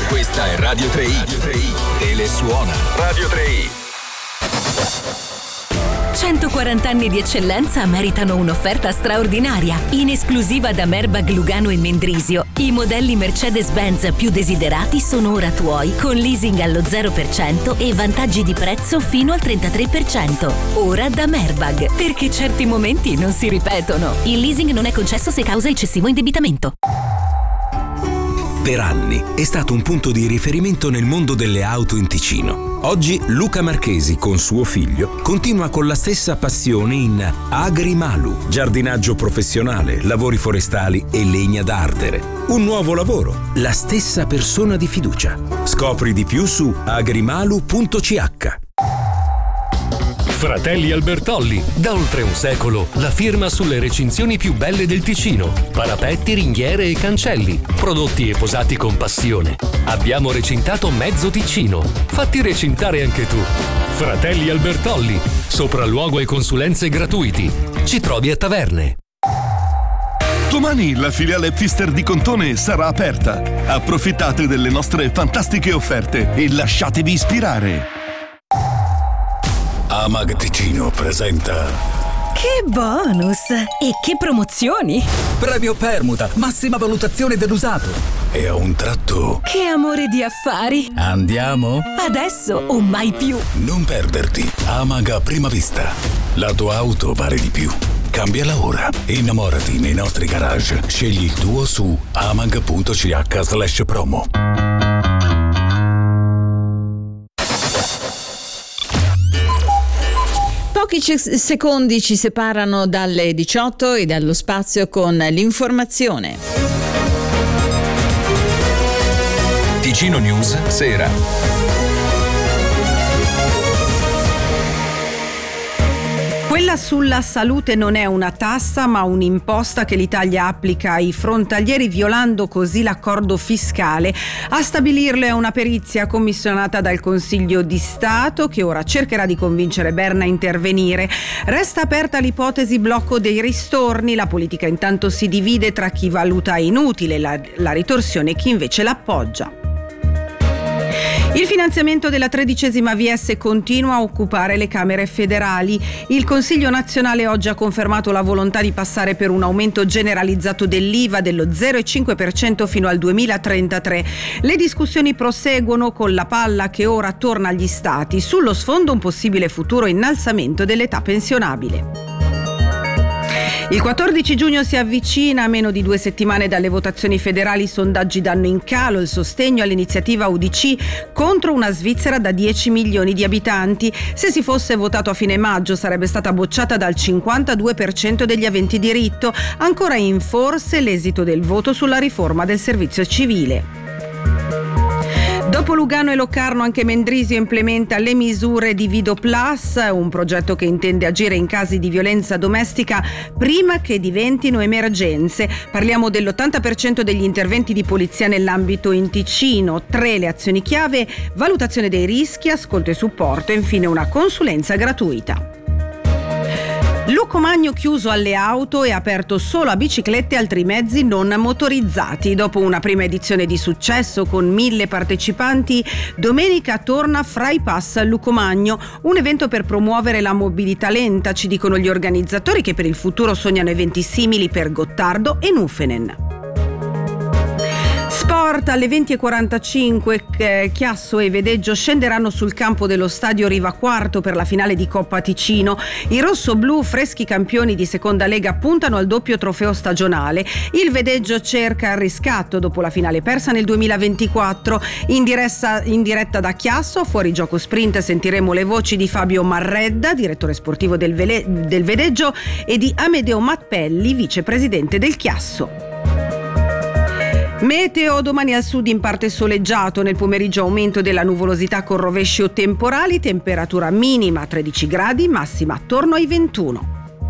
Questa è Radio 3i. Telesuona. Radio 3i. 140 anni di eccellenza meritano un'offerta straordinaria. In esclusiva da Merbag Lugano e Mendrisio, i modelli Mercedes-Benz più desiderati sono ora tuoi, con leasing allo 0% e vantaggi di prezzo fino al 33%. Ora da Merbag, perché certi momenti non si ripetono. Il leasing non è concesso se causa eccessivo indebitamento. Per anni è stato un punto di riferimento nel mondo delle auto in Ticino. Oggi Luca Marchesi con suo figlio continua con la stessa passione in Agrimalu, giardinaggio professionale, lavori forestali e legna da ardere. Un nuovo lavoro, la stessa persona di fiducia. Scopri di più su agrimalu.ch. Fratelli Albertolli, da oltre un secolo, la firma sulle recinzioni più belle del Ticino. Parapetti, ringhiere e cancelli, prodotti e posati con passione. Abbiamo recintato mezzo Ticino. Fatti recintare anche tu. Fratelli Albertolli, sopralluogo e consulenze gratuiti. Ci trovi a Taverne. Domani la filiale Pfister di Contone sarà aperta. Approfittate delle nostre fantastiche offerte e lasciatevi ispirare. Amag Ticino presenta Che bonus! E che promozioni! Premio permuta, massima valutazione dell'usato. e a un tratto Che amore di affari! Andiamo? Adesso o mai più! non perderti Amag a prima vista. La tua auto vale di più. Cambiala ora. Innamorati nei nostri garage. Scegli il tuo su amag.ch/promo. Pochi secondi ci separano dalle 18 e dallo spazio con l'informazione. Ticino News Sera. Quella sulla salute non è una tassa, ma un'imposta che l'Italia applica ai frontalieri, violando così l'accordo fiscale. A stabilirlo è una perizia commissionata dal Consiglio di Stato, che ora cercherà di convincere Berna a intervenire. Resta aperta l'ipotesi blocco dei ristorni. La politica intanto si divide tra chi valuta inutile la ritorsione e chi invece l'appoggia. Il finanziamento della 13ª VS continua a occupare le Camere federali. Il Consiglio nazionale oggi ha confermato la volontà di passare per un aumento generalizzato dell'IVA dello 0,5% fino al 2033. Le discussioni proseguono con la palla che ora torna agli Stati. Sullo sfondo un possibile futuro innalzamento dell'età pensionabile. Il 14 giugno si avvicina, a meno di 2 settimane dalle votazioni federali. I sondaggi danno in calo il sostegno all'iniziativa UDC contro una Svizzera da 10 milioni di abitanti. Se si fosse votato a fine maggio sarebbe stata bocciata dal 52% degli aventi diritto. Ancora in forse l'esito del voto sulla riforma del servizio civile. Dopo Lugano e Locarno anche Mendrisio implementa le misure di Vido Plus, un progetto che intende agire in casi di violenza domestica prima che diventino emergenze. Parliamo dell'80% degli interventi di polizia nell'ambito in Ticino. 3 le azioni chiave: valutazione dei rischi, ascolto e supporto e infine una consulenza gratuita. Lucomagno chiuso alle auto e aperto solo a biciclette e altri mezzi non motorizzati. Dopo una prima edizione di successo con 1000 partecipanti, domenica torna Freipass Lucomagno, un evento per promuovere la mobilità lenta, ci dicono gli organizzatori, che per il futuro sognano eventi simili per Gottardo e Nuffenen. Sport alle 20:45, Chiasso e Vedeggio scenderanno sul campo dello stadio Riva Quarto per la finale di Coppa Ticino. I rossoblù, freschi campioni di seconda lega, puntano al doppio trofeo stagionale. Il Vedeggio cerca il riscatto dopo la finale persa nel 2024. In diretta da Chiasso, a Fuori Gioco Sprint, sentiremo le voci di Fabio Marredda, direttore sportivo del Vedeggio, e di Amedeo Mappelli, vicepresidente del Chiasso. Meteo: domani al sud in parte soleggiato, nel pomeriggio aumento della nuvolosità con rovesci o temporali, temperatura minima 13 gradi, massima attorno ai 21.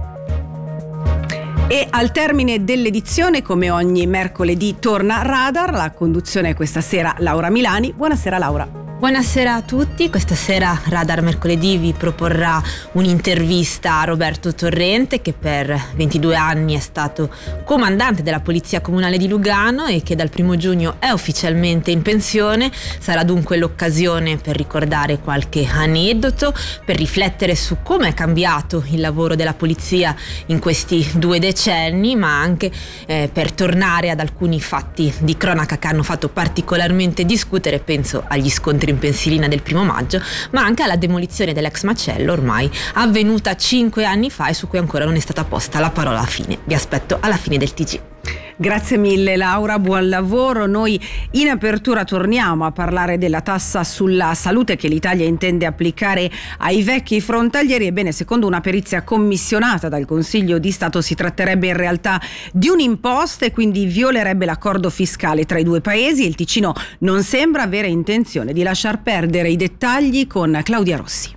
E al termine dell'edizione, come ogni mercoledì, torna Radar. La conduzione questa sera Laura Milani. Buonasera Laura. Buonasera a tutti, questa sera Radar Mercoledì vi proporrà un'intervista a Roberto Torrente, che per 22 anni è stato comandante della Polizia Comunale di Lugano e che dal 1 giugno è ufficialmente in pensione. Sarà dunque l'occasione per ricordare qualche aneddoto, per riflettere su come è cambiato il lavoro della polizia in questi 2 decenni, ma anche per tornare ad alcuni fatti di cronaca che hanno fatto particolarmente discutere. Penso agli scontri in pensilina del 1 maggio, ma anche alla demolizione dell'ex macello ormai avvenuta 5 anni fa e su cui ancora non è stata posta la parola fine. Vi aspetto alla fine del TG. Grazie mille Laura, buon lavoro. Noi in apertura torniamo a parlare della tassa sulla salute che l'Italia intende applicare ai vecchi frontalieri. Ebbene, secondo una perizia commissionata dal Consiglio di Stato si tratterebbe in realtà di un'imposta e quindi violerebbe l'accordo fiscale tra i due paesi. Il Ticino non sembra avere intenzione di lasciar perdere i dettagli con Claudia Rossi.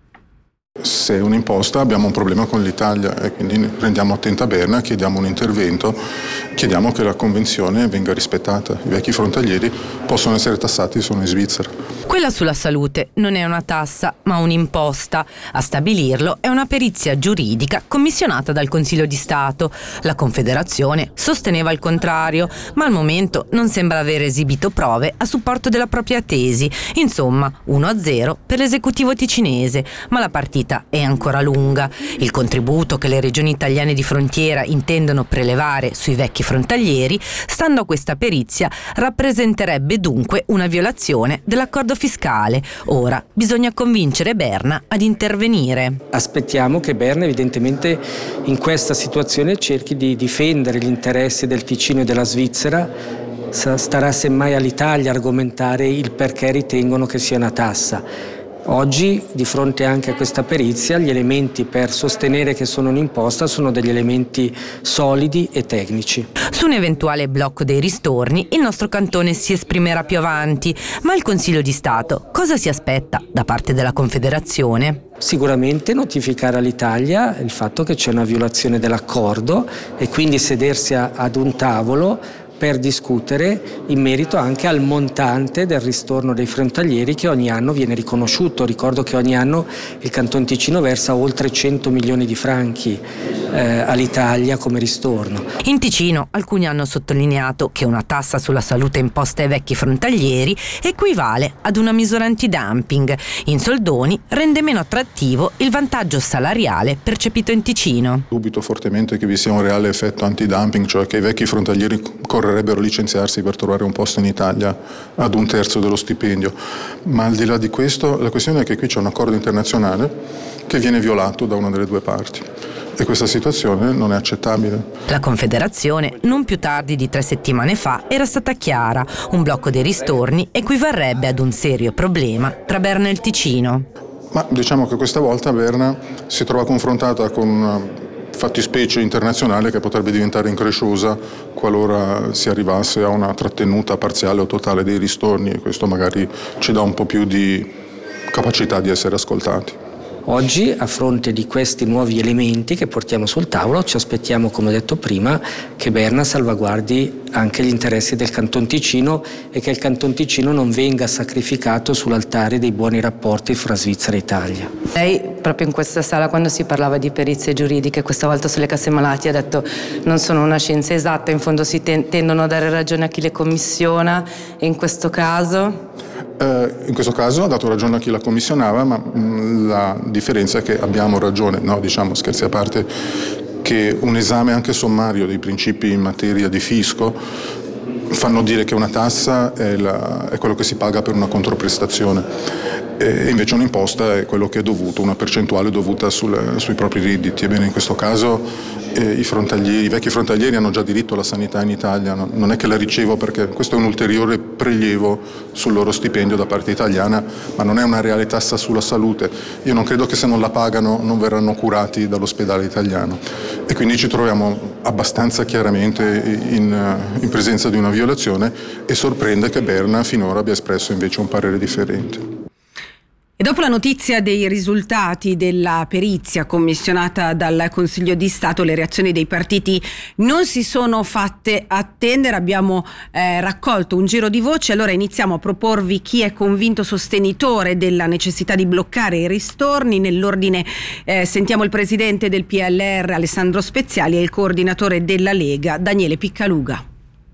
Se è un'imposta abbiamo un problema con l'Italia e quindi rendiamo attenta Berna, chiediamo un intervento, chiediamo che la convenzione venga rispettata. I vecchi frontalieri possono essere tassati, sono in Svizzera. Quella sulla salute non è una tassa, ma un'imposta. A stabilirlo è una perizia giuridica commissionata dal Consiglio di Stato. La Confederazione sosteneva il contrario, ma al momento non sembra aver esibito prove a supporto della propria tesi. Insomma, 1-0 per l'esecutivo ticinese, ma la partita è ancora lunga. Il contributo che le regioni italiane di frontiera intendono prelevare sui vecchi frontalieri, stando a questa perizia, rappresenterebbe dunque una violazione dell'accordo fiscale. Ora bisogna convincere Berna ad intervenire. Aspettiamo che Berna evidentemente in questa situazione cerchi di difendere gli interessi del Ticino e della Svizzera. Starà semmai all'Italia argomentare il perché ritengono che sia una tassa. Oggi, di fronte anche a questa perizia, gli elementi per sostenere che sono un'imposta sono degli elementi solidi e tecnici. Su un eventuale blocco dei ristorni il nostro cantone si esprimerà più avanti, ma il Consiglio di Stato cosa si aspetta da parte della Confederazione? Sicuramente notificare all'Italia il fatto che c'è una violazione dell'accordo e quindi sedersi ad un tavolo per discutere in merito anche al montante del ristorno dei frontalieri che ogni anno viene riconosciuto. Ricordo che ogni anno il Canton Ticino versa oltre 100 milioni di franchi all'Italia come ristorno. In Ticino alcuni hanno sottolineato che una tassa sulla salute imposta ai vecchi frontalieri equivale ad una misura antidumping. In soldoni rende meno attrattivo il vantaggio salariale percepito in Ticino. Dubito fortemente che vi sia un reale effetto antidumping, cioè che i vecchi frontalieri correrebbero a licenziarsi per trovare un posto in Italia ad 1/3 dello stipendio. Ma al di là di questo, la questione è che qui c'è un accordo internazionale che viene violato da una delle due parti. E questa situazione non è accettabile. La Confederazione, non più tardi di 3 settimane fa, era stata chiara. Un blocco dei ristorni equivarrebbe ad un serio problema tra Berna e il Ticino. Ma diciamo che questa volta Berna si trova confrontata con una fattispecie internazionale che potrebbe diventare incresciosa qualora si arrivasse a una trattenuta parziale o totale dei ristorni, e questo magari ci dà un po' più di capacità di essere ascoltati. Oggi, a fronte di questi nuovi elementi che portiamo sul tavolo, ci aspettiamo, come ho detto prima, che Berna salvaguardi anche gli interessi del Canton Ticino e che il Canton Ticino non venga sacrificato sull'altare dei buoni rapporti fra Svizzera e Italia. Lei, proprio in questa sala, quando si parlava di perizie giuridiche, questa volta sulle casse malati, ha detto non sono una scienza esatta, in fondo si tendono a dare ragione a chi le commissiona, e in questo caso? In questo caso ha dato ragione a chi la commissionava, ma la differenza è che abbiamo ragione, no, diciamo scherzi a parte, che un esame anche sommario dei principi in materia di fisco fanno dire che una tassa è quello che si paga per una controprestazione e invece un'imposta è quello che è dovuto, una percentuale dovuta sui propri redditi. Ebbene, in questo caso i vecchi frontalieri hanno già diritto alla sanità in Italia, no? Non è che la ricevo perché questo è un ulteriore prelievo sul loro stipendio da parte italiana, ma non è una reale tassa sulla salute. Io non credo che se non la pagano non verranno curati dall'ospedale italiano, e quindi ci troviamo abbastanza chiaramente in presenza di una violazione, e sorprende che Berna finora abbia espresso invece un parere differente. E dopo la notizia dei risultati della perizia commissionata dal Consiglio di Stato, le reazioni dei partiti non si sono fatte attendere. Abbiamo raccolto un giro di voci, allora iniziamo a proporvi chi è convinto sostenitore della necessità di bloccare i ristorni. Nell'ordine sentiamo il presidente del PLR Alessandro Speziali e il coordinatore della Lega Daniele Piccaluga.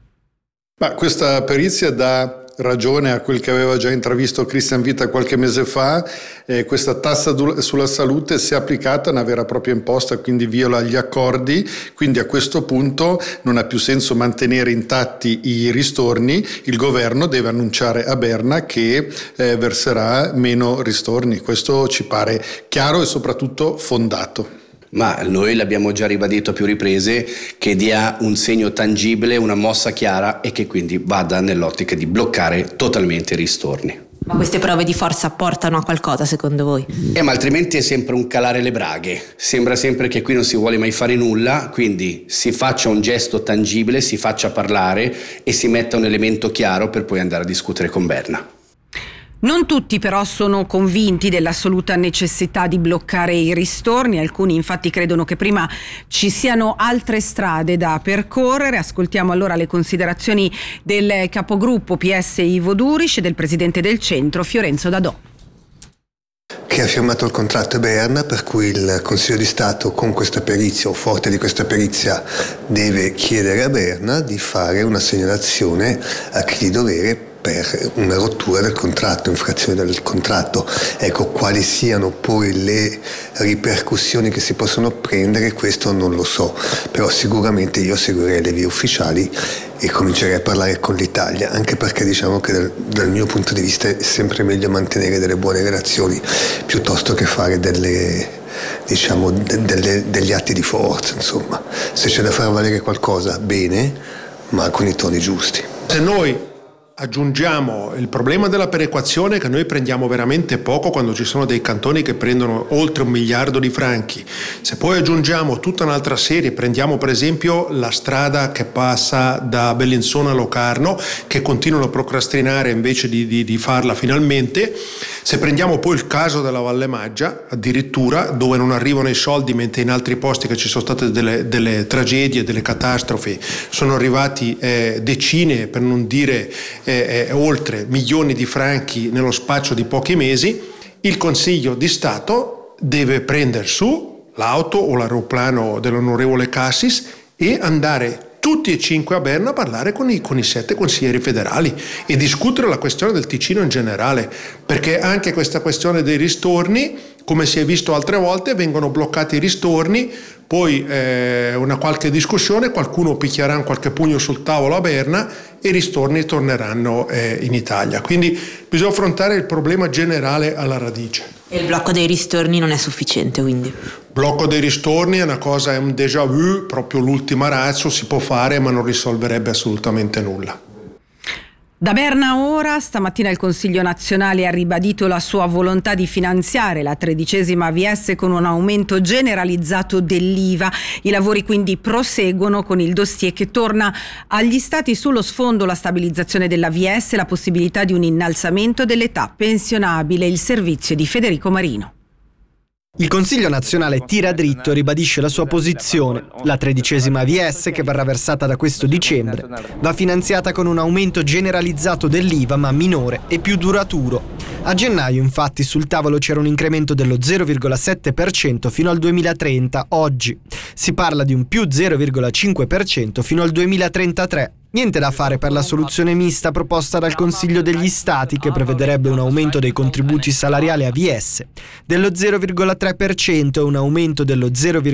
Ma questa perizia dà ragione a quel che aveva già intravisto Christian Vita qualche mese fa. Questa tassa sulla salute, se applicata, è una vera e propria imposta, quindi viola gli accordi, quindi a questo punto non ha più senso mantenere intatti i ristorni. Il governo deve annunciare a Berna che verserà meno ristorni. Questo ci pare chiaro e soprattutto fondato. Ma noi l'abbiamo già ribadito a più riprese, che dia un segno tangibile, una mossa chiara, e che quindi vada nell'ottica di bloccare totalmente i ristorni. Ma queste prove di forza portano a qualcosa secondo voi? Ma altrimenti è sempre un calare le braghe. Sembra sempre che qui non si vuole mai fare nulla, quindi si faccia un gesto tangibile, si faccia parlare e si metta un elemento chiaro per poi andare a discutere con Berna. Non tutti però sono convinti dell'assoluta necessità di bloccare i ristorni, alcuni infatti credono che prima ci siano altre strade da percorrere. Ascoltiamo allora le considerazioni del capogruppo PS Ivo Duris e del presidente del centro Fiorenzo Dadò, che ha firmato il contratto a Berna, per cui il Consiglio di Stato con questa perizia o forte di questa perizia deve chiedere a Berna di fare una segnalazione a chi di dovere per una rottura del contratto, infrazione del contratto. Ecco, quali siano poi le ripercussioni che si possono prendere, questo non lo so, però sicuramente io seguirei le vie ufficiali e comincerei a parlare con l'Italia, anche perché diciamo che dal mio punto di vista è sempre meglio mantenere delle buone relazioni piuttosto che fare degli atti di forza, insomma. Se c'è da far valere qualcosa, bene, ma con i toni giusti. Se noi aggiungiamo il problema della perequazione, che noi prendiamo veramente poco quando ci sono dei cantoni che prendono oltre 1 miliardo di franchi. Se poi aggiungiamo tutta un'altra serie, prendiamo per esempio la strada che passa da Bellinzona a Locarno, che continuano a procrastinare invece di farla finalmente. Se prendiamo poi il caso della Valle Maggia, addirittura, dove non arrivano i soldi, mentre in altri posti che ci sono state delle tragedie, delle catastrofi, sono arrivati decine, per non dire oltre milioni di franchi nello spazio di pochi mesi, il Consiglio di Stato deve prendere su l'auto o l'aeroplano dell'onorevole Cassis e andare tutti e 5 a Berna a parlare con i 7 consiglieri federali e discutere la questione del Ticino in generale, perché anche questa questione dei ristorni, come si è visto altre volte, vengono bloccati i ristorni, poi una qualche discussione, qualcuno picchierà qualche pugno sul tavolo a Berna e i ristorni torneranno in Italia. Quindi bisogna affrontare il problema generale alla radice. E il blocco dei ristorni non è sufficiente, quindi? Blocco dei ristorni è una cosa, è un déjà vu, proprio l'ultima ratio, si può fare ma non risolverebbe assolutamente nulla. Da Berna ora, stamattina il Consiglio nazionale ha ribadito la sua volontà di finanziare la 13ª AVS con un aumento generalizzato dell'IVA. I lavori quindi proseguono con il dossier che torna agli Stati sullo sfondo la stabilizzazione dell'AVS e la possibilità di un innalzamento dell'età pensionabile, il servizio di Federico Marino. Il Consiglio nazionale tira dritto e ribadisce la sua posizione. La 13ª AVS, che verrà versata da questo dicembre, va finanziata con un aumento generalizzato dell'IVA, ma minore e più duraturo. A gennaio, infatti, sul tavolo c'era un incremento dello 0,7% fino al 2030. Oggi si parla di un più 0,5% fino al 2033. Niente da fare per la soluzione mista proposta dal Consiglio degli Stati, che prevederebbe un aumento dei contributi salariali AVS dello 0,3% e un aumento dello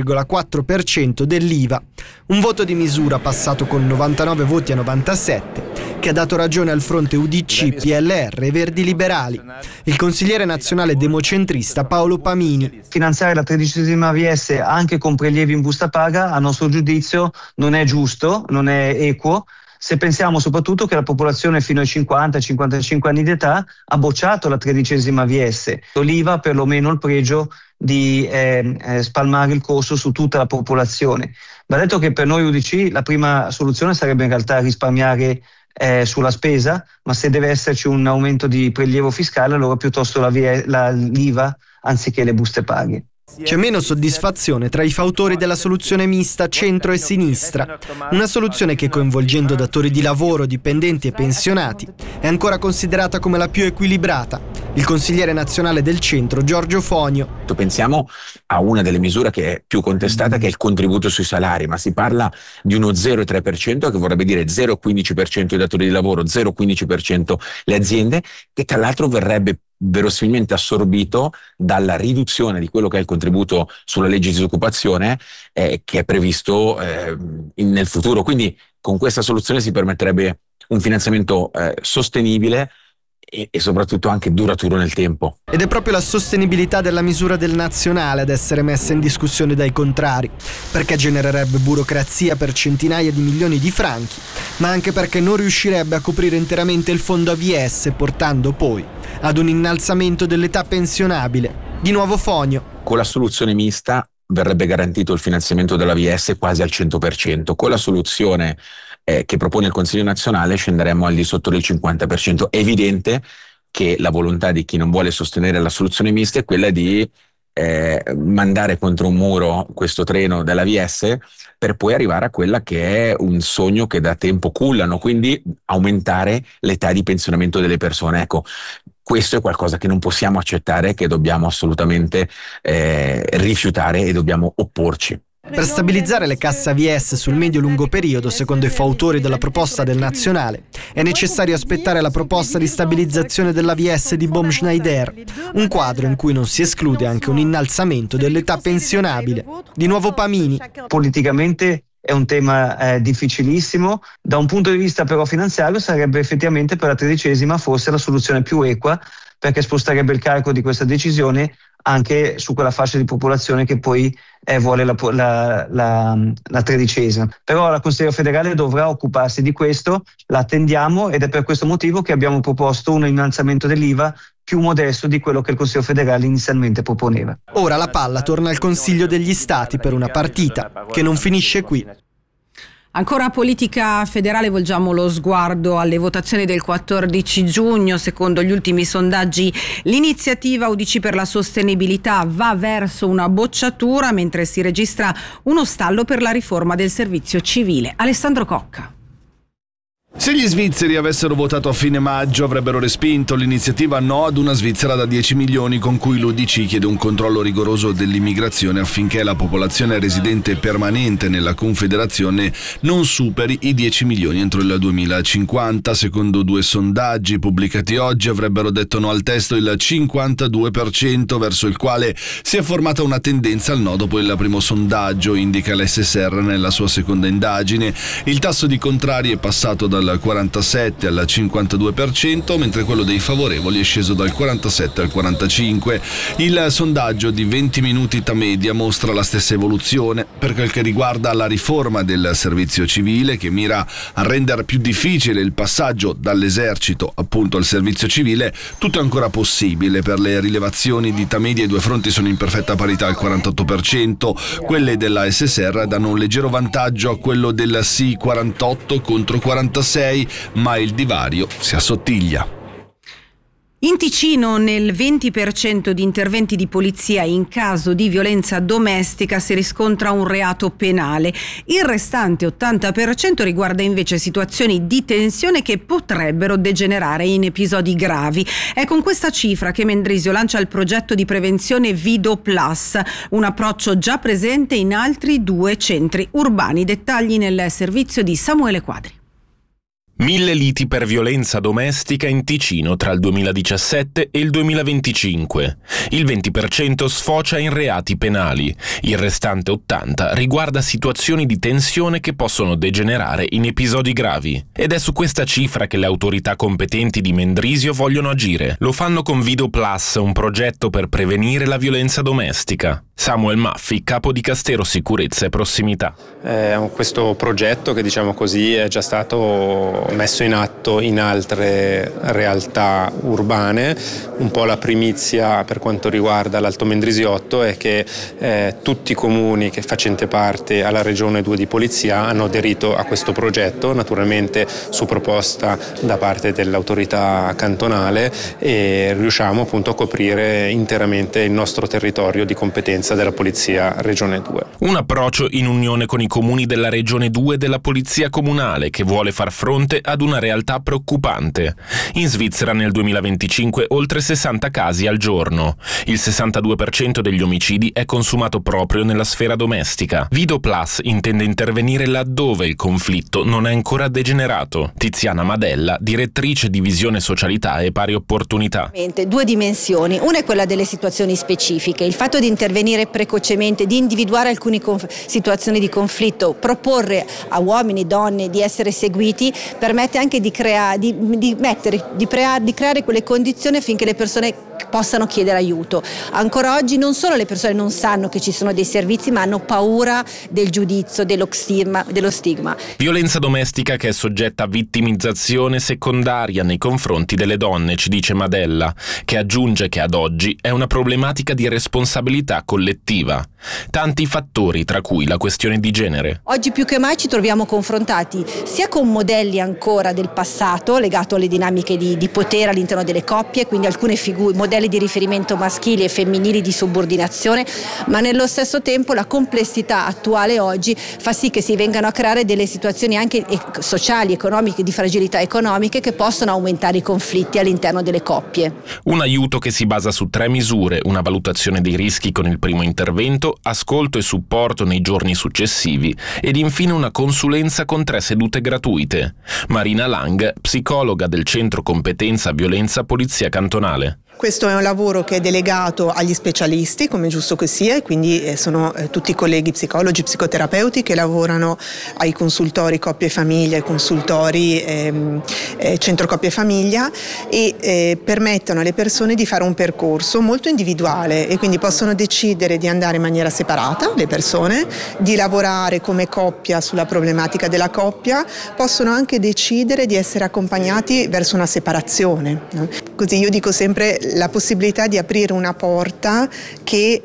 0,4% dell'IVA. Un voto di misura passato con 99 voti a 97, che ha dato ragione al fronte UDC, PLR e Verdi Liberali. Il consigliere nazionale democentrista Paolo Pamini. Finanziare la 13ª AVS anche con prelievi in busta paga, a nostro giudizio, non è giusto, non è equo, se pensiamo soprattutto che la popolazione fino ai 50-55 anni di età ha bocciato la 13ª AVS. L'IVA ha perlomeno il pregio di spalmare il costo su tutta la popolazione. Va detto che per noi UDC la prima soluzione sarebbe in realtà risparmiare sulla spesa, ma se deve esserci un aumento di prelievo fiscale, allora piuttosto l'IVA anziché le buste paga. C'è meno soddisfazione tra i fautori della soluzione mista centro e sinistra, una soluzione che, coinvolgendo datori di lavoro, dipendenti e pensionati, è ancora considerata come la più equilibrata. Il consigliere nazionale del centro, Giorgio Fonio. Pensiamo a una delle misure che è più contestata, che è il contributo sui salari, ma si parla di uno 0,3%, che vorrebbe dire 0,15% i datori di lavoro, 0,15% le aziende, che tra l'altro verrebbe verosimilmente assorbito dalla riduzione di quello che è il contributo sulla legge di disoccupazione che è previsto nel futuro. Quindi con questa soluzione si permetterebbe un finanziamento sostenibile e soprattutto anche duraturo nel tempo. Ed è proprio la sostenibilità della misura del nazionale ad essere messa in discussione dai contrari, perché genererebbe burocrazia per centinaia di milioni di franchi, ma anche perché non riuscirebbe a coprire interamente il fondo AVS, portando poi ad un innalzamento dell'età pensionabile. Di nuovo Fonio. Con la soluzione mista verrebbe garantito il finanziamento dell'AVS quasi al 100%. Con la soluzione che propone il Consiglio nazionale scenderemmo al di sotto del 50%. È evidente che la volontà di chi non vuole sostenere la soluzione mista è quella di mandare contro un muro questo treno dell'AVS per poi arrivare a quella che è un sogno che da tempo cullano, quindi aumentare l'età di pensionamento delle persone. Ecco, questo è qualcosa che non possiamo accettare, che dobbiamo assolutamente rifiutare e dobbiamo opporci. Per stabilizzare le casse AVS sul medio-lungo periodo, secondo i fautori della proposta del nazionale, è necessario aspettare la proposta di stabilizzazione dell'AVS di Baumschneider, un quadro in cui non si esclude anche un innalzamento dell'età pensionabile. Di nuovo Pamini. Politicamente è un tema difficilissimo, da un punto di vista però finanziario sarebbe effettivamente per la 13ª forse la soluzione più equa, perché sposterebbe il carico di questa decisione anche su quella fascia di popolazione che poi vuole la 13ª. Però la Consiglio federale dovrà occuparsi di questo, la attendiamo, ed è per questo motivo che abbiamo proposto un innalzamento dell'IVA più modesto di quello che il Consiglio federale inizialmente proponeva. Ora la palla torna al Consiglio degli Stati per una partita che non finisce qui. Ancora a politica federale, volgiamo lo sguardo alle votazioni del 14 giugno. Secondo gli ultimi sondaggi l'iniziativa UDC per la sostenibilità va verso una bocciatura, mentre si registra uno stallo per la riforma del servizio civile. Alessandro Cocca. Se gli svizzeri avessero votato a fine maggio avrebbero respinto l'iniziativa No ad una Svizzera da 10 milioni con cui l'UDC chiede un controllo rigoroso dell'immigrazione affinché la popolazione residente permanente nella Confederazione non superi i 10 milioni entro il 2050. Secondo 2 sondaggi pubblicati oggi avrebbero detto no al testo il 52%, verso il quale si è formata una tendenza al no dopo il primo sondaggio, indica l'SSR nella sua seconda indagine. Il tasso di contrari è passato dal 47 al 52%, mentre quello dei favorevoli è sceso dal 47 al 45%. Il sondaggio di 20 minuti Tamedia mostra la stessa evoluzione per quel che riguarda la riforma del servizio civile, che mira a rendere più difficile il passaggio dall'esercito appunto al servizio civile. Tutto è ancora possibile. Per le rilevazioni di Tamedia i due fronti sono in perfetta parità al 48%, quelle della SSR danno un leggero vantaggio a quello del sì 48 contro 46, ma il divario si assottiglia. In Ticino nel 20% di interventi di polizia in caso di violenza domestica si riscontra un reato penale. Il restante 80% riguarda invece situazioni di tensione che potrebbero degenerare in episodi gravi. È con questa cifra che Mendrisio lancia il progetto di prevenzione Vido Plus, un approccio già presente in altri 2 centri urbani. Dettagli nel servizio di Samuele Quadri. 1000 liti per violenza domestica in Ticino tra il 2017 e il 2025. Il 20% sfocia in reati penali. Il restante 80% riguarda situazioni di tensione che possono degenerare in episodi gravi. Ed è su questa cifra che le autorità competenti di Mendrisio vogliono agire. Lo fanno con Vido Plus, un progetto per prevenire la violenza domestica. Samuel Maffi, capo di Castero Sicurezza e Prossimità. Questo progetto, che diciamo così è già stato messo in atto in altre realtà urbane. Un po' la primizia per quanto riguarda l'Alto Mendrisiotto è che tutti i comuni che facenti parte alla Regione 2 di Polizia hanno aderito a questo progetto, naturalmente su proposta da parte dell'autorità cantonale, e riusciamo appunto a coprire interamente il nostro territorio di competenza della Polizia Regione 2. Un approccio in unione con i comuni della Regione 2 della Polizia Comunale, che vuole far fronte ad una realtà preoccupante. In Svizzera nel 2025 oltre 60 casi al giorno. Il 62% degli omicidi è consumato proprio nella sfera domestica. Vido Plus intende intervenire laddove il conflitto non è ancora degenerato. Tiziana Madella, direttrice di Visione Socialità e Pari Opportunità. Due dimensioni. Una è quella delle situazioni specifiche, il fatto di intervenire precocemente, di individuare alcune situazioni di conflitto, proporre a uomini e donne di essere seguiti, permette anche di creare quelle condizioni affinché le persone possano chiedere aiuto. Ancora oggi non solo le persone non sanno che ci sono dei servizi, ma hanno paura del giudizio, dello stigma. Violenza domestica che è soggetta a vittimizzazione secondaria nei confronti delle donne, ci dice Madella, che aggiunge che ad oggi è una problematica di responsabilità collettiva. Tanti fattori, tra cui la questione di genere. Oggi più che mai ci troviamo confrontati sia con modelli ancora del passato legato alle dinamiche di potere all'interno delle coppie, quindi alcune modelli di riferimento maschili e femminili di subordinazione, ma nello stesso tempo la complessità attuale oggi fa sì che si vengano a creare delle situazioni anche sociali, economiche, di fragilità economiche che possono aumentare i conflitti all'interno delle coppie. Un aiuto che si basa su 3 misure: una valutazione dei rischi con il primo intervento, ascolto e supporto nei giorni successivi ed infine una consulenza con 3 sedute gratuite. Marina Lang, psicologa del Centro Competenza Violenza Polizia Cantonale. Questo è un lavoro che è delegato agli specialisti, come è giusto che sia, e quindi sono tutti colleghi psicologi, psicoterapeuti che lavorano ai consultori coppia e famiglia, ai consultori centro coppia e famiglia, e permettono alle persone di fare un percorso molto individuale, e quindi possono decidere di andare in maniera separata, le persone, di lavorare come coppia sulla problematica della coppia, possono anche decidere di essere accompagnati verso una separazione, no? Così io dico sempre la possibilità di aprire una porta che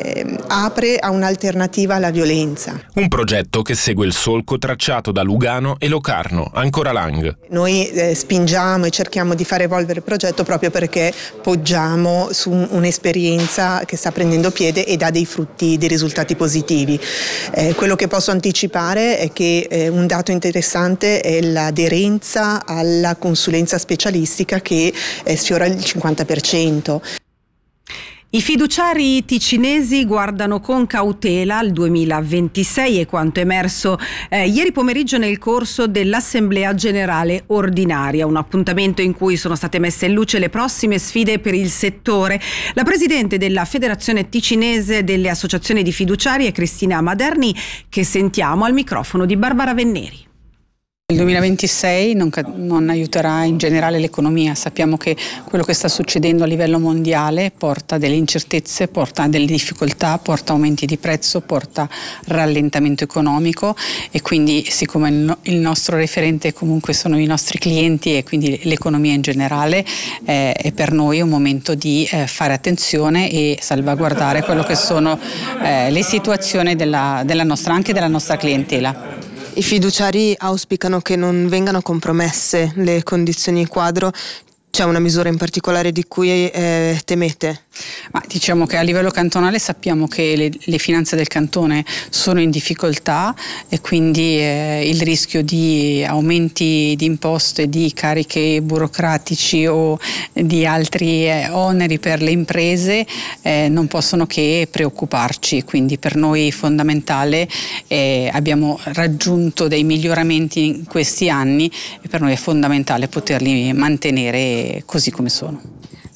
apre a un'alternativa alla violenza. Un progetto che segue il solco tracciato da Lugano e Locarno. Ancora Lang. Noi spingiamo e cerchiamo di far evolvere il progetto proprio perché poggiamo su un'esperienza che sta prendendo piede e dà dei frutti, dei risultati positivi. Quello che posso anticipare è che un dato interessante è l'aderenza alla consulenza specialistica che sfiora il 50%. I fiduciari ticinesi guardano con cautela al 2026 e quanto emerso ieri pomeriggio nel corso dell'Assemblea Generale Ordinaria, un appuntamento in cui sono state messe in luce le prossime sfide per il settore. La presidente della Federazione Ticinese delle Associazioni di Fiduciari è Cristina Maderni, che sentiamo al microfono di Barbara Venneri. Il 2026 non aiuterà in generale l'economia. Sappiamo che quello che sta succedendo a livello mondiale porta delle incertezze, porta delle difficoltà, porta aumenti di prezzo, porta rallentamento economico, e quindi siccome il nostro referente comunque sono i nostri clienti e quindi l'economia in generale, è per noi un momento di fare attenzione e salvaguardare quello che sono le situazioni anche della nostra clientela. I fiduciari auspicano che non vengano compromesse le condizioni quadro. C'è una misura in particolare di cui temete? Ma diciamo che a livello cantonale sappiamo che le finanze del cantone sono in difficoltà, e quindi il rischio di aumenti di imposte, di cariche burocratici o di altri oneri per le imprese non possono che preoccuparci. Quindi per noi è fondamentale, abbiamo raggiunto dei miglioramenti in questi anni e per noi è fondamentale poterli mantenere così come sono.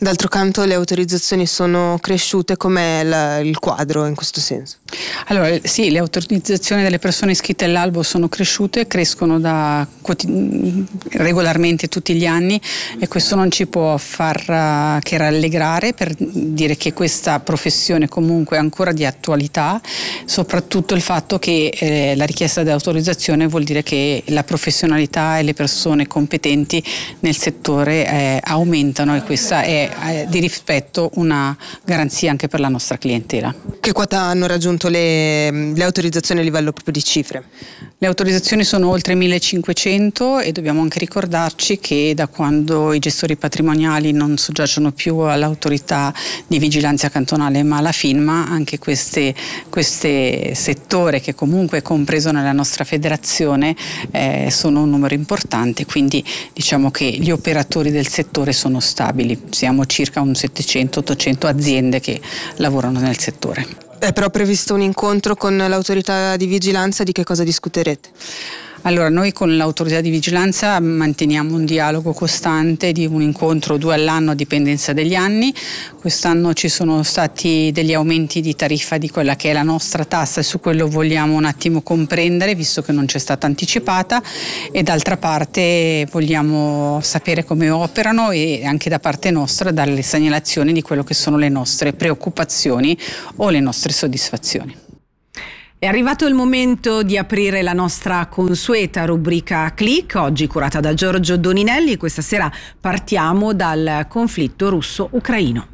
D'altro canto le autorizzazioni sono cresciute, com'è il quadro in questo senso? Allora sì, le autorizzazioni delle persone iscritte all'albo sono cresciute, crescono regolarmente tutti gli anni, e questo non ci può far che rallegrare, per dire che questa professione comunque è ancora di attualità, soprattutto il fatto che la richiesta di autorizzazione vuol dire che la professionalità e le persone competenti nel settore aumentano, e questa è di rispetto una garanzia anche per la nostra clientela. Che quota hanno raggiunto le autorizzazioni a livello proprio di cifre? Le autorizzazioni sono oltre 1500, e dobbiamo anche ricordarci che da quando i gestori patrimoniali non soggiacciono più all'autorità di vigilanza cantonale ma alla FINMA, anche questo settore, che comunque è compreso nella nostra federazione, sono un numero importante, quindi diciamo che gli operatori del settore sono stabili. Siamo circa un 700-800 aziende che lavorano nel settore. È però previsto un incontro con l'autorità di vigilanza, di che cosa discuterete? Allora, noi con l'autorità di vigilanza manteniamo un dialogo costante di un incontro o 2 all'anno a dipendenza degli anni. Quest'anno ci sono stati degli aumenti di tariffa di quella che è la nostra tassa, e su quello vogliamo un attimo comprendere, visto che non c'è stata anticipata, e d'altra parte vogliamo sapere come operano, e anche da parte nostra dare le segnalazioni di quello che sono le nostre preoccupazioni o le nostre soddisfazioni. È arrivato il momento di aprire la nostra consueta rubrica Click, oggi curata da Giorgio Doninelli. Questa sera partiamo dal conflitto russo-ucraino.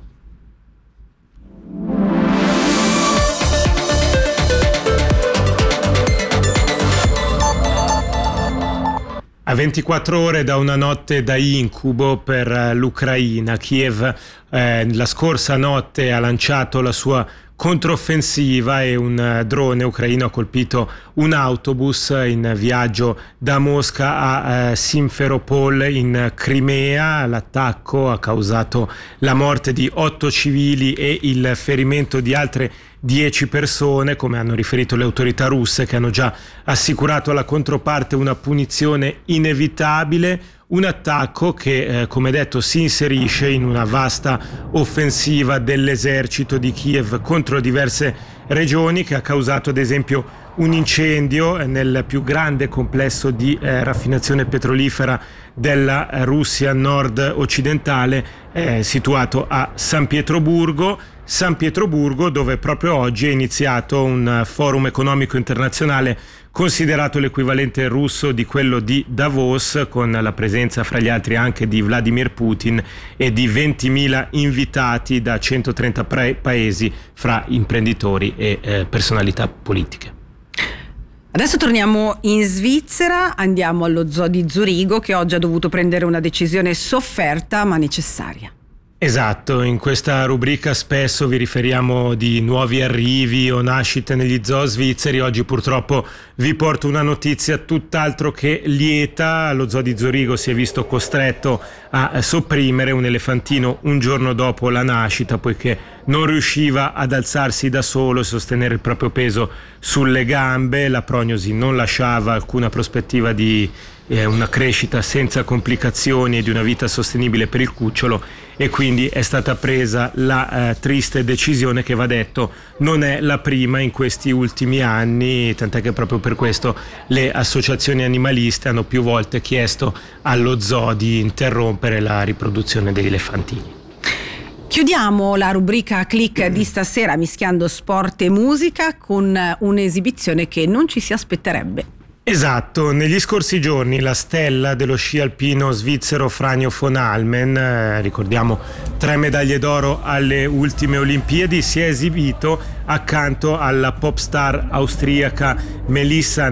A 24 ore da una notte da incubo per l'Ucraina, Kiev la scorsa notte ha lanciato la sua controffensiva e un drone ucraino ha colpito un autobus in viaggio da Mosca a Simferopol in Crimea. L'attacco ha causato la morte di 8 civili e il ferimento di altre 10 persone, come hanno riferito le autorità russe, che hanno già assicurato alla controparte una punizione inevitabile. Un attacco che, come detto, si inserisce in una vasta offensiva dell'esercito di Kiev contro diverse regioni, che ha causato ad esempio un incendio nel più grande complesso di raffinazione petrolifera della Russia nord-occidentale, situato a San Pietroburgo, dove proprio oggi è iniziato un forum economico internazionale considerato l'equivalente russo di quello di Davos, con la presenza fra gli altri anche di Vladimir Putin e di 20.000 invitati da 130 paesi fra imprenditori e personalità politiche. Adesso torniamo in Svizzera, andiamo allo Zoo di Zurigo, che oggi ha dovuto prendere una decisione sofferta ma necessaria. Esatto, in questa rubrica spesso vi riferiamo di nuovi arrivi o nascite negli zoo svizzeri. Oggi purtroppo vi porto una notizia tutt'altro che lieta. Lo Zoo di Zurigo si è visto costretto a sopprimere un elefantino un giorno dopo la nascita, poiché non riusciva ad alzarsi da solo e sostenere il proprio peso sulle gambe. La prognosi non lasciava alcuna prospettiva di una crescita senza complicazioni e di una vita sostenibile per il cucciolo, e quindi è stata presa la triste decisione, che va detto non è la prima in questi ultimi anni, tant'è che proprio per questo le associazioni animaliste hanno più volte chiesto allo zoo di interrompere la riproduzione degli elefantini. Chiudiamo la rubrica Click di stasera mischiando sport e musica con un'esibizione che non ci si aspetterebbe. Esatto, negli scorsi giorni la stella dello sci alpino svizzero Franjo von Halmen, ricordiamo 3 medaglie d'oro alle ultime Olimpiadi, si è esibito accanto alla pop star austriaca Melissa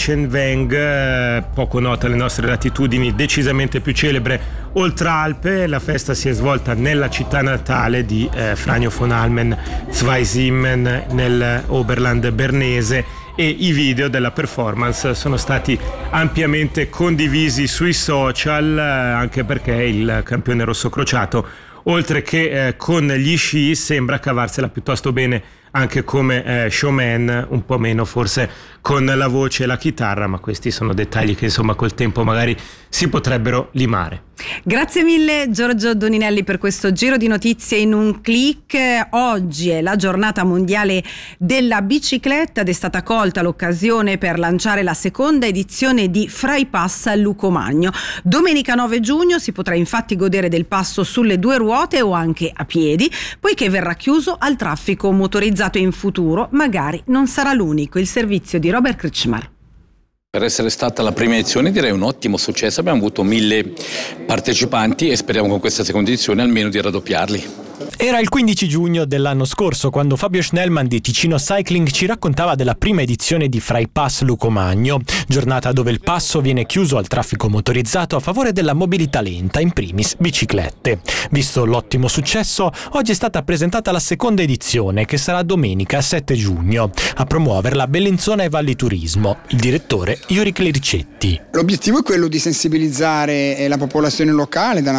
Naschenweng, poco nota alle nostre latitudini, decisamente più celebre oltre Alpe. La festa si è svolta nella città natale di Franjo von Halmen, Zweisimmen, nel Oberland bernese, e i video della performance sono stati ampiamente condivisi sui social, anche perché il campione rossocrociato, oltre che con gli sci, sembra cavarsela piuttosto bene anche come showman, un po' meno forse con la voce e la chitarra, ma questi sono dettagli che insomma col tempo magari si potrebbero limare. Grazie mille Giorgio Doninelli per questo giro di notizie in un click. Oggi è la giornata mondiale della bicicletta ed è stata colta l'occasione per lanciare la seconda edizione di Freipass a Lucomagno. Domenica 9 giugno si potrà infatti godere del passo sulle due ruote o anche a piedi, poiché verrà chiuso al traffico motorizzato in futuro. Magari non sarà l'unico. Il servizio di Robert Kretschmar. Per essere stata la prima edizione direi un ottimo successo, abbiamo avuto 1000 partecipanti e speriamo con questa seconda edizione almeno di raddoppiarli. Era il 15 giugno dell'anno scorso quando Fabio Schnellmann di Ticino Cycling ci raccontava della prima edizione di Freipass Lucomagno, giornata dove il passo viene chiuso al traffico motorizzato a favore della mobilità lenta, in primis biciclette. Visto l'ottimo successo, oggi è stata presentata la seconda edizione che sarà domenica 7 giugno. A promuoverla Bellinzona e Valli Turismo, il direttore Yuri Clericetti. L'obiettivo è quello di sensibilizzare la popolazione locale da una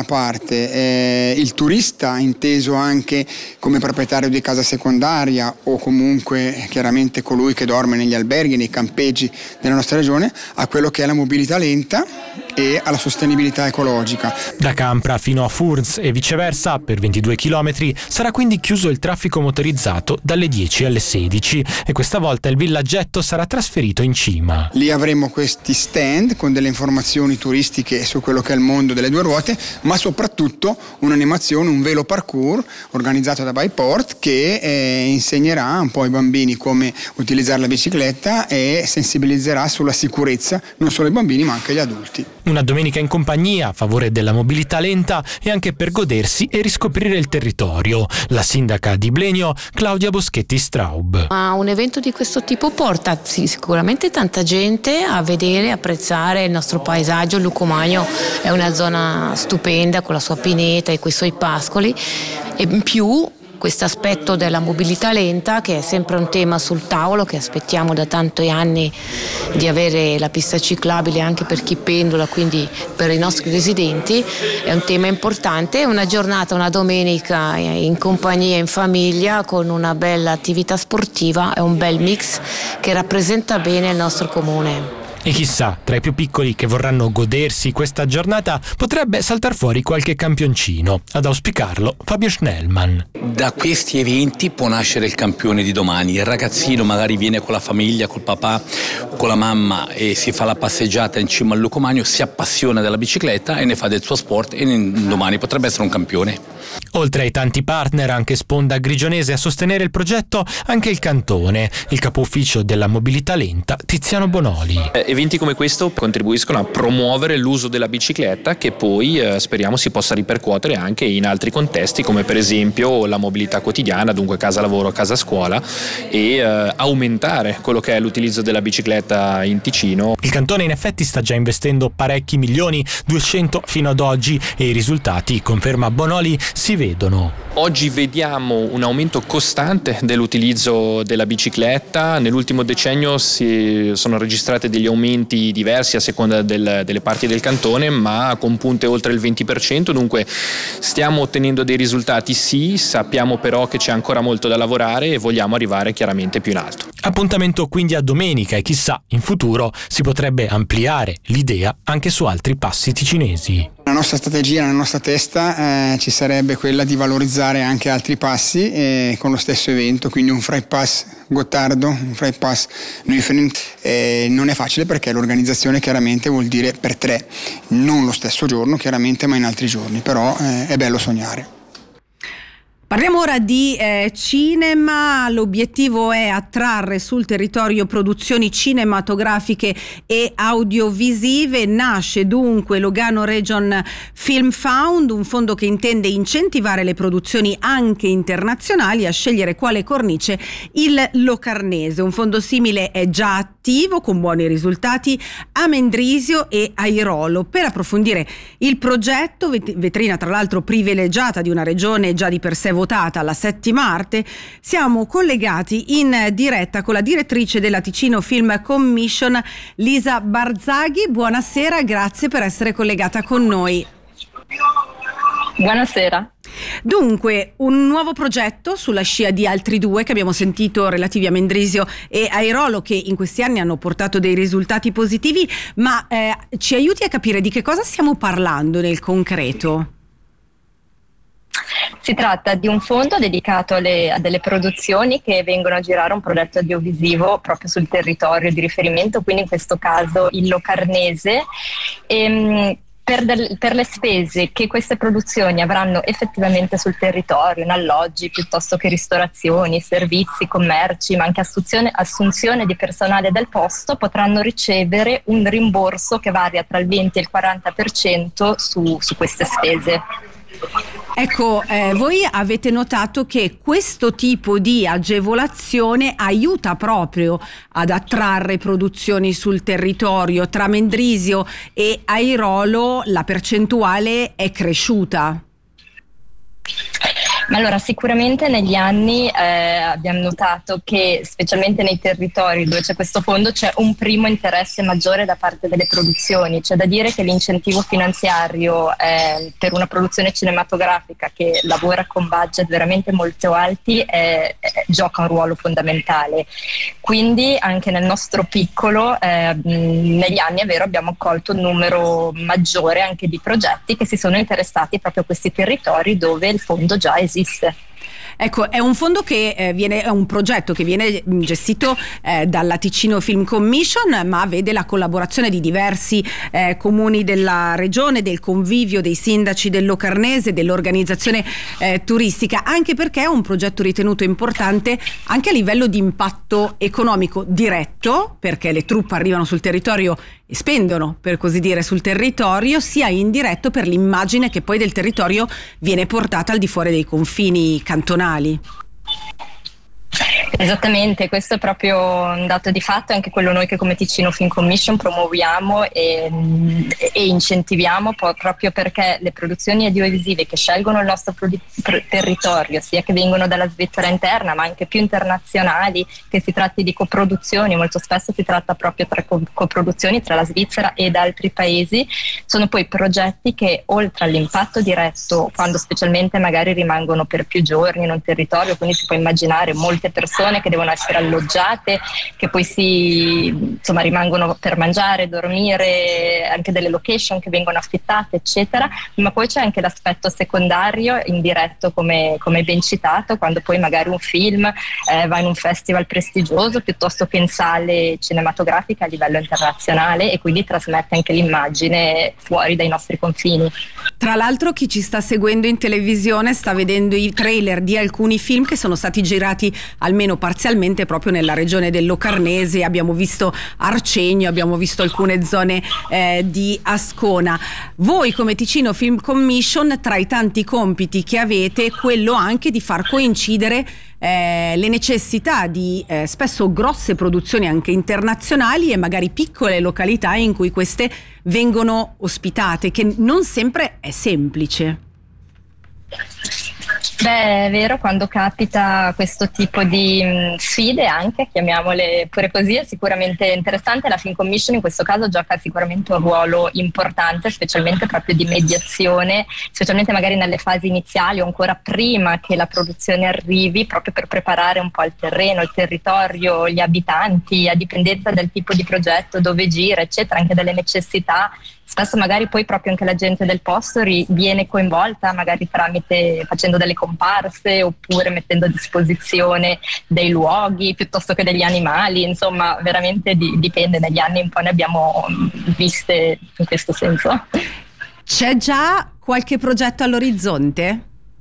parte, il turista inteso anche come proprietario di casa secondaria o comunque chiaramente colui che dorme negli alberghi, nei campeggi della nostra regione, a quello che è la mobilità lenta e alla sostenibilità ecologica. Da Campra fino a Furns e viceversa, per 22 km, sarà quindi chiuso il traffico motorizzato dalle 10 alle 16 e questa volta il villaggetto sarà trasferito in cima. Lì avremo questi stand con delle informazioni turistiche su quello che è il mondo delle due ruote, ma soprattutto un'animazione, un velo parkour organizzato da Byport che insegnerà un po' ai bambini come utilizzare la bicicletta e sensibilizzerà sulla sicurezza non solo ai bambini ma anche agli adulti. Una domenica in compagnia a favore della mobilità lenta e anche per godersi e riscoprire il territorio. La sindaca di Blenio, Claudia Boschetti Straub. Un evento di questo tipo porta sicuramente tanta gente a vedere, apprezzare il nostro paesaggio. Lucomagno è una zona stupenda con la sua pineta e quei suoi pascoli e in più questo aspetto della mobilità lenta che è sempre un tema sul tavolo, che aspettiamo da tanti anni di avere la pista ciclabile anche per chi pendola, quindi per i nostri residenti, è un tema importante. È una giornata, una domenica in compagnia, in famiglia, con una bella attività sportiva, è un bel mix che rappresenta bene il nostro comune. E chissà, tra i più piccoli che vorranno godersi questa giornata potrebbe saltar fuori qualche campioncino. Ad auspicarlo Fabio Schnellmann. Da questi eventi può nascere il campione di domani. Il ragazzino magari viene con la famiglia, col papà, con la mamma e si fa la passeggiata in cima al Lucomagno, si appassiona della bicicletta e ne fa del suo sport e domani potrebbe essere un campione. Oltre ai tanti partner, anche Sponda Grigionese a sostenere il progetto, anche il Cantone, il capo ufficio della mobilità lenta Tiziano Bonoli. Eventi come questo contribuiscono a promuovere l'uso della bicicletta che poi speriamo si possa ripercuotere anche in altri contesti come per esempio la mobilità quotidiana, dunque casa lavoro, casa scuola e aumentare quello che è l'utilizzo della bicicletta in Ticino. Il Cantone in effetti sta già investendo parecchi milioni, 200 fino ad oggi e i risultati, conferma Bonoli, si vedono. Oggi vediamo un aumento costante dell'utilizzo della bicicletta, nell'ultimo decennio si sono registrati degli aumenti diversi a seconda delle parti del cantone, ma con punte oltre il 20%, dunque stiamo ottenendo dei risultati sì, sappiamo però che c'è ancora molto da lavorare e vogliamo arrivare chiaramente più in alto. Appuntamento quindi a domenica e chissà, in futuro si potrebbe ampliare l'idea anche su altri passi ticinesi. La nostra strategia, nella nostra testa ci sarebbe quella di valorizzare anche altri passi con lo stesso evento, quindi un Freipass Gottardo, un Freipass Nüfenen. Non è facile perché l'organizzazione chiaramente vuol dire per 3, non lo stesso giorno chiaramente ma in altri giorni, però è bello sognare. Parliamo ora di cinema. L'obiettivo è attrarre sul territorio produzioni cinematografiche e audiovisive. Nasce dunque Lugano Region Film Fund, un fondo che intende incentivare le produzioni anche internazionali. A scegliere quale cornice il Locarnese. Un fondo simile è già attivo con buoni risultati a Mendrisio e Airolo. Per approfondire il progetto, vetrina tra l'altro privilegiata di una regione già di per sé votata alla 7ª arte, siamo collegati in diretta con la direttrice della Ticino Film Commission, Lisa Barzaghi. Buonasera, grazie per essere collegata con noi. Buonasera. Dunque, un nuovo progetto sulla scia di altri due che abbiamo sentito, relativi a Mendrisio e Airolo, che in questi anni hanno portato dei risultati positivi, ma ci aiuti a capire di che cosa stiamo parlando nel concreto? Si tratta di un fondo dedicato a delle produzioni che vengono a girare un progetto audiovisivo proprio sul territorio di riferimento, quindi in questo caso il Locarnese. Per le spese che queste produzioni avranno effettivamente sul territorio, in alloggi piuttosto che ristorazioni, servizi, commerci, ma anche assunzione di personale del posto, potranno ricevere un rimborso che varia tra il 20 e il 40% su queste spese. Ecco, voi avete notato che questo tipo di agevolazione aiuta proprio ad attrarre produzioni sul territorio. Tra Mendrisio e Airolo la percentuale è cresciuta. Ma allora, sicuramente negli anni abbiamo notato che specialmente nei territori dove c'è questo fondo c'è un primo interesse maggiore da parte delle produzioni. C'è da dire che l'incentivo finanziario per una produzione cinematografica che lavora con budget veramente molto alti gioca un ruolo fondamentale. Quindi anche nel nostro piccolo negli anni, è vero, abbiamo accolto un numero maggiore anche di progetti che si sono interessati proprio a questi territori dove il fondo già esiste. Ecco, è un fondo che è un progetto che viene gestito dalla Ticino Film Commission, ma vede la collaborazione di diversi comuni della regione, del convivio dei sindaci del Locarnese, dell'organizzazione turistica, anche perché è un progetto ritenuto importante anche a livello di impatto economico diretto, perché le truppe arrivano sul territorio e spendono, per così dire, sul territorio, sia indiretto per l'immagine che poi del territorio viene portata al di fuori dei confini cantonali. Esattamente, questo è proprio un dato di fatto, anche quello noi che come Ticino Film Commission promuoviamo e incentiviamo proprio perché le produzioni audiovisive che scelgono il nostro territorio, sia che vengono dalla Svizzera interna ma anche più internazionali, che si tratti di coproduzioni, molto spesso si tratta proprio tra coproduzioni tra la Svizzera ed altri paesi, sono poi progetti che oltre all'impatto diretto, quando specialmente magari rimangono per più giorni in un territorio, quindi si può immaginare molte persone che devono essere alloggiate, che poi rimangono per mangiare, dormire, anche delle location che vengono affittate, eccetera, ma poi c'è anche l'aspetto secondario indiretto, come ben citato, quando poi magari un film va in un festival prestigioso piuttosto che in sale cinematografiche a livello internazionale e quindi trasmette anche l'immagine fuori dai nostri confini. Tra l'altro, chi ci sta seguendo in televisione sta vedendo i trailer di alcuni film che sono stati girati almeno parzialmente proprio nella regione del Locarnese. Abbiamo visto Arcegno, abbiamo visto alcune zone di Ascona. Voi come Ticino Film Commission, tra i tanti compiti che avete, quello anche di far coincidere le necessità di spesso grosse produzioni anche internazionali e magari piccole località in cui queste vengono ospitate, che non sempre è semplice. Beh, è vero, quando capita questo tipo di sfide, anche chiamiamole pure così, è sicuramente interessante. La Film Commission in questo caso gioca sicuramente un ruolo importante, specialmente proprio di mediazione, specialmente magari nelle fasi iniziali o ancora prima che la produzione arrivi, proprio per preparare un po' il terreno, il territorio, gli abitanti, a dipendenza del tipo di progetto, dove gira, eccetera, anche delle necessità. Spesso magari poi proprio anche la gente del posto viene coinvolta, magari facendo delle comparse oppure mettendo a disposizione dei luoghi piuttosto che degli animali, insomma veramente dipende, negli anni un po' ne abbiamo viste in questo senso. C'è già qualche progetto all'orizzonte?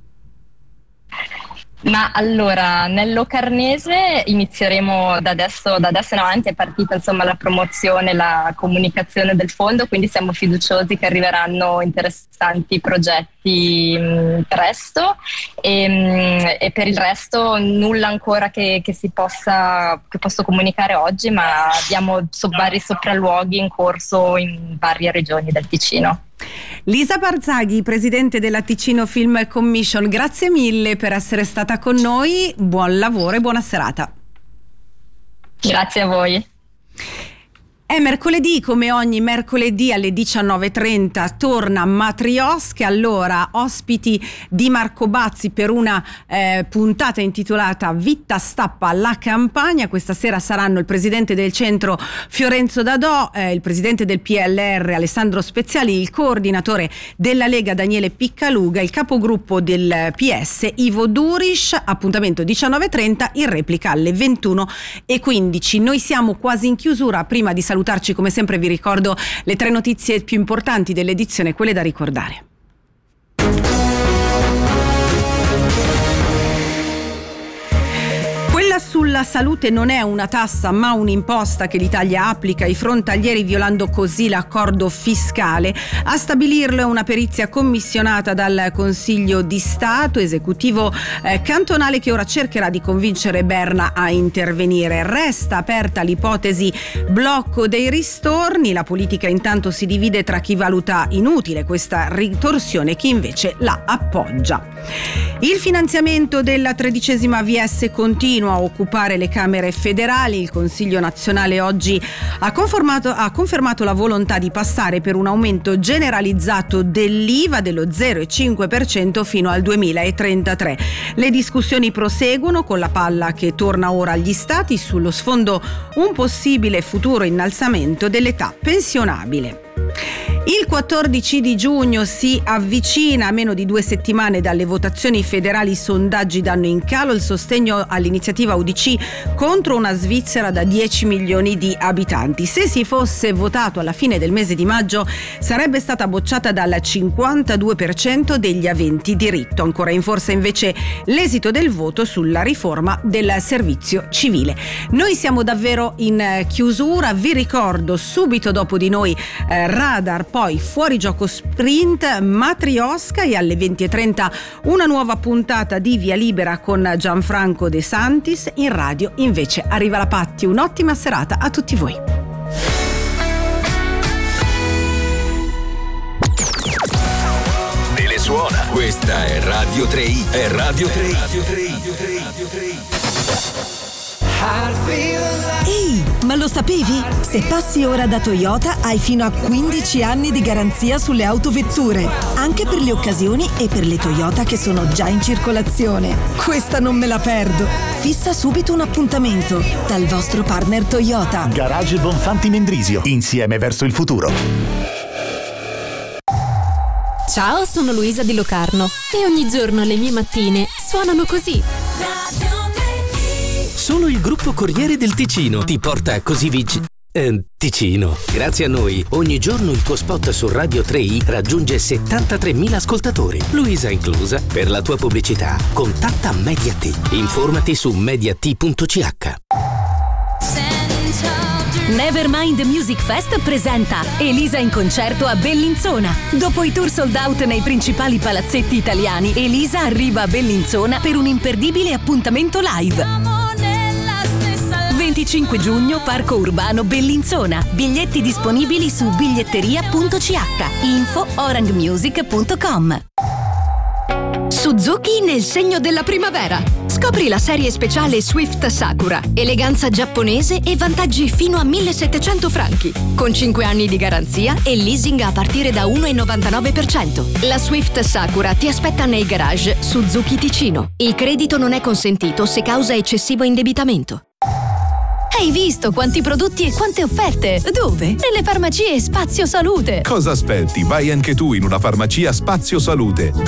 Ma allora, nel Locarnese inizieremo da adesso in avanti, è partita insomma la promozione, la comunicazione del fondo, quindi siamo fiduciosi che arriveranno interessanti progetti presto e per il resto nulla ancora che posso comunicare oggi, ma abbiamo vari sopralluoghi in corso in varie regioni del Ticino. Lisa Barzaghi, presidente della Ticino Film Commission, grazie mille per essere stata con noi, buon lavoro e buona serata. Grazie a voi. È mercoledì, come ogni mercoledì alle 19.30 torna Matrioske. Allora, ospiti di Marco Bazzi per una puntata intitolata Vitta stappa la campagna. Questa sera saranno il presidente del centro Fiorenzo Dadò, il presidente del PLR Alessandro Speziali, il coordinatore della Lega Daniele Piccaluga, il capogruppo del PS Ivo Duris. Appuntamento 19.30, in replica alle 21.15. Noi siamo quasi in chiusura. Prima di salutarci, come sempre vi ricordo le 3 notizie più importanti dell'edizione, quelle da ricordare. Quella sulla salute non è una tassa ma un'imposta che l'Italia applica ai frontalieri, violando così l'accordo fiscale. A stabilirlo è una perizia commissionata dal Consiglio di Stato, esecutivo cantonale, che ora cercherà di convincere Berna a intervenire. Resta aperta l'ipotesi blocco dei ristorni. La politica intanto si divide tra chi valuta inutile questa ritorsione e chi invece la appoggia. Il finanziamento della 13ª AVS continua a occupare le Camere federali. Il Consiglio nazionale oggi ha confermato la volontà di passare per un aumento generalizzato dell'IVA dello 0,5% fino al 2033. Le discussioni proseguono, con la palla che torna ora agli Stati sullo sfondo un possibile futuro innalzamento dell'età pensionabile. Il 14 di giugno si avvicina, a meno di 2 settimane dalle votazioni federali. I sondaggi danno in calo il sostegno all'iniziativa UDC contro una Svizzera da 10 milioni di abitanti. Se si fosse votato alla fine del mese di maggio sarebbe stata bocciata dal 52% degli aventi diritto. Ancora in forza invece l'esito del voto sulla riforma del servizio civile. Noi siamo davvero in chiusura. Vi ricordo subito dopo di noi Radar, poi Fuori gioco sprint, Matrioska, e alle 20.30 una nuova puntata di Via Libera con Gianfranco De Santis. In radio invece arriva la Patti. Un'ottima serata a tutti voi. Telesuona. Questa è Radio 3i. È Radio 3i. Ehi, ma lo sapevi? Se passi ora da Toyota hai fino a 15 anni di garanzia sulle autovetture, anche per le occasioni e per le Toyota che sono già in circolazione. Questa non me la perdo. Fissa subito un appuntamento dal vostro partner Toyota. Garage Bonfanti Mendrisio, insieme verso il futuro. Ciao, sono Luisa di Locarno e ogni giorno le mie mattine suonano così. Solo il gruppo Corriere del Ticino ti porta così Ticino. Grazie a noi, ogni giorno il tuo spot su Radio 3i raggiunge 73.000 ascoltatori, Luisa inclusa. Per la tua pubblicità, contatta Mediat. Informati su mediat.ch. Nevermind Music Fest presenta Elisa in concerto a Bellinzona. Dopo i tour sold out nei principali palazzetti italiani, Elisa arriva a Bellinzona per un imperdibile appuntamento live. 25 giugno, Parco Urbano Bellinzona. Biglietti disponibili su biglietteria.ch. Info orangmusic.com. Suzuki nel segno della primavera. Scopri la serie speciale Swift Sakura, eleganza giapponese e vantaggi fino a 1.700 franchi, con 5 anni di garanzia e leasing a partire da 1,99%. La Swift Sakura ti aspetta nei garage Suzuki Ticino. Il credito non è consentito se causa eccessivo indebitamento. Hai visto quanti prodotti e quante offerte? Dove? Nelle farmacie Spazio Salute. Cosa aspetti? Vai anche tu in una farmacia Spazio Salute.